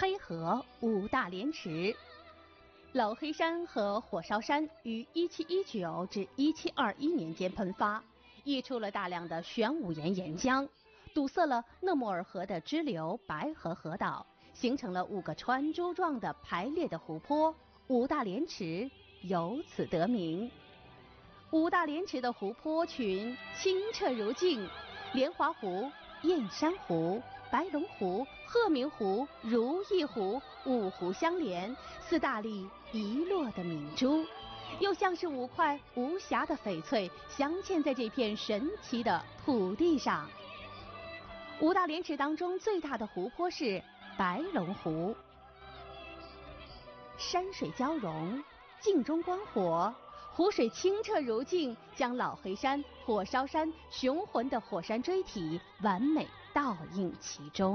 黑河五大连池。老黑山和火烧山于1719至1721年间喷发，溢出了大量的玄武岩岩浆，堵塞了讷莫尔河的支流白河河道，形成了5个穿珠状的排列的湖泊，五大连池由此得名。五大连池的湖泊群清澈如镜，莲华湖、燕山湖、白龙湖、鹤鸣湖、如意湖5湖相连，4大粒遗落的明珠，又像是5块无瑕的翡翠镶嵌在这片神奇的土地上。五大连池当中最大的湖泊是白龙湖。山水交融，镜中观火，湖水清澈如镜，将老黑山、火烧山雄浑的火山锥体完美倒映其中。